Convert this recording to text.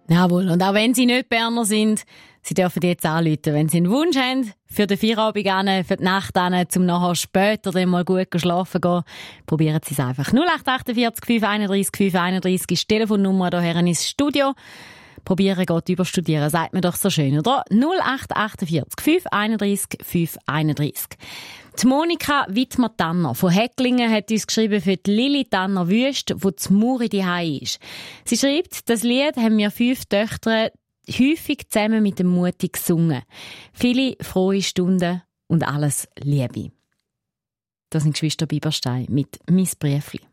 Jawohl, und auch wenn Sie nicht Berner sind, Sie dürfen jetzt anrufen, wenn Sie einen Wunsch haben, für den Feierabend an, für die Nacht an, zum nachher später dann mal gut schlafen gehen. Probieren Sie es einfach. 0848 531 531 ist die Telefonnummer hierher ins Studio. Probieren geht überstudieren, sagt man doch so schön, oder? 0848 531 531. Die Monika Wittmer-Tanner von Hecklingen hat uns geschrieben für die Lili Tanner-Wüst, wo die Muri daheim ist. Sie schreibt, das Lied haben wir 5 Töchter häufig zusammen mit dem Mutti gesungen. Viele frohe Stunden und alles Liebe. Das sind Geschwister Bieberstein mit «Miss Briefli».